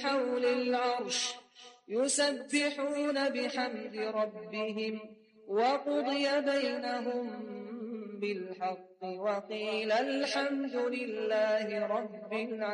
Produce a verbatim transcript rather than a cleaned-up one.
حول العرش يسبحون بحمد ربهم وقضي بينهم بالحق وقيل الحمد لله رب العالمين.